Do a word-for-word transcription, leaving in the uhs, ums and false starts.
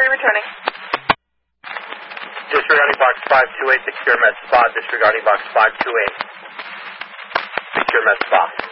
returning. Disregarding box five two eight, secure med spa. Disregarding box five two eight. Secure med spa.